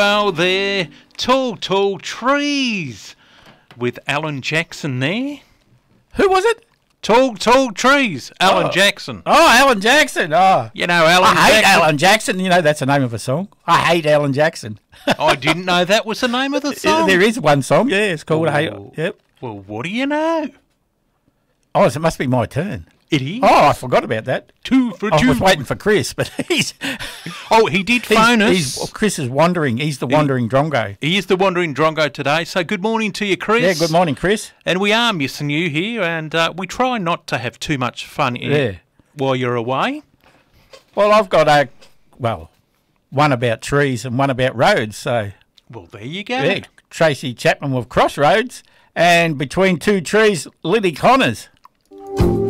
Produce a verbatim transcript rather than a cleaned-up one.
Oh, there, Tall, Tall Trees with Alan Jackson there. Who was it? Tall, Tall Trees, Alan Oh. Jackson. Oh, Alan Jackson. Oh, You know Alan I hate Jackson. Alan Jackson. You know, that's the name of a song. I hate Alan Jackson. I didn't know that was the name of the song. There is one song, yeah, it's called I Hate. Oh. Yep. Well, what do you know? Oh, so it must be my turn. It is. Oh, I forgot about that. Two for I two. was waiting for Chris, but he's... Oh, he did he's, phone us. he's Chris is wandering. He's the wandering drongo. He is the Wandering Drongo today. So good morning to you, Chris. Yeah, good morning, Chris. And we are missing you here, and uh, we try not to have too much fun in, Yeah. while you're away. Well, I've got a... Well, one about trees and one about roads, so... Well, there you go. Yeah, Tracy Chapman with Crossroads, and between two trees, Lily Connors.